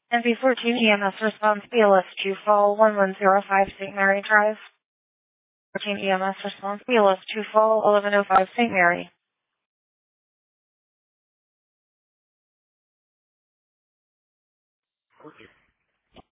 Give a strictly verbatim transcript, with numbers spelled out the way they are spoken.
N V fourteen E M S response B L S two fall one one zero five Saint Mary Drive. fourteen E M S response B L S two fall eleven oh five Saint Mary. Okay.